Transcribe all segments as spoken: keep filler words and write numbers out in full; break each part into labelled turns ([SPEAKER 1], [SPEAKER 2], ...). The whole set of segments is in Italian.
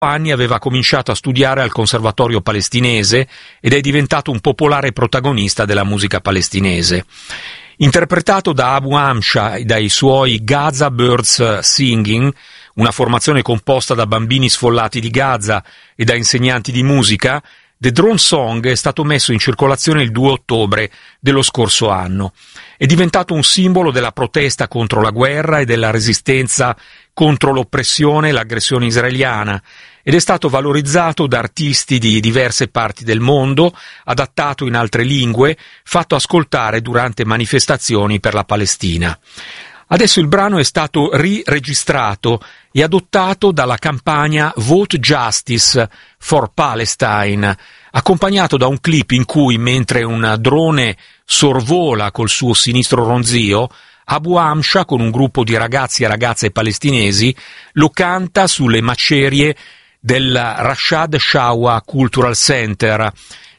[SPEAKER 1] anni aveva cominciato a studiare al Conservatorio palestinese ed è diventato un popolare protagonista della musica palestinese. Interpretato da Abu Amsha e dai suoi Gaza Birds Singing, una formazione composta da bambini sfollati di Gaza e da insegnanti di musica, The Drone Song è stato messo in circolazione il due ottobre dello scorso anno. È diventato un simbolo della protesta contro la guerra e della resistenza contro l'oppressione e l'aggressione israeliana ed è stato valorizzato da artisti di diverse parti del mondo, adattato in altre lingue, fatto ascoltare durante manifestazioni per la Palestina. Adesso il brano è stato riregistrato e adottato dalla campagna Vote Justice for Palestine, accompagnato da un clip in cui, mentre un drone sorvola col suo sinistro ronzio, Abu Amsha, con un gruppo di ragazzi e ragazze palestinesi, lo canta sulle macerie del Rashad Shawa Cultural Center,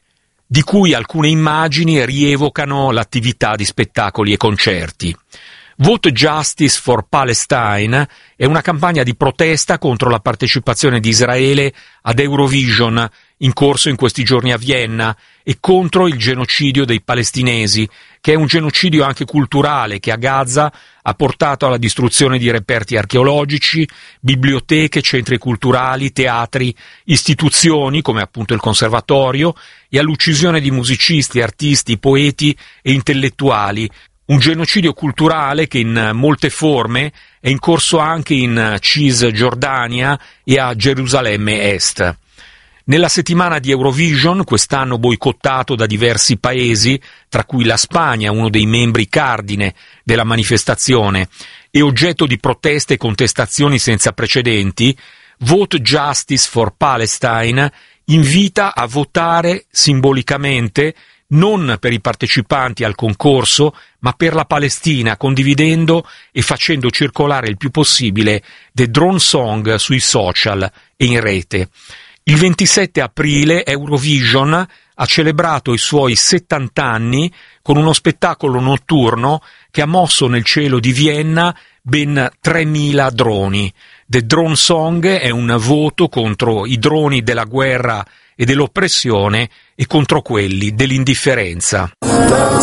[SPEAKER 1] di cui alcune immagini rievocano l'attività di spettacoli e concerti. Vote Justice for Palestine è una campagna di protesta contro la partecipazione di Israele ad Eurovision, in corso in questi giorni a Vienna, e contro il genocidio dei palestinesi, che è un genocidio anche culturale che a Gaza ha portato alla distruzione di reperti archeologici, biblioteche, centri culturali, teatri, istituzioni come appunto il Conservatorio e all'uccisione di musicisti, artisti, poeti e intellettuali. Un genocidio culturale che in molte forme è in corso anche in Cisgiordania e a Gerusalemme Est. Nella settimana di Eurovision, quest'anno boicottato da diversi paesi, tra cui la Spagna, uno dei membri cardine della manifestazione, e oggetto di proteste e contestazioni senza precedenti, Vote Justice for Palestine invita a votare simbolicamente non per i partecipanti al concorso, ma per la Palestina, condividendo e facendo circolare il più possibile The Drone Song sui social e in rete. Il ventisette aprile Eurovision ha celebrato i suoi settanta anni con uno spettacolo notturno che ha mosso nel cielo di Vienna ben tremila droni. The Drone Song è un voto contro i droni della guerra e dell'oppressione e contro quelli dell'indifferenza.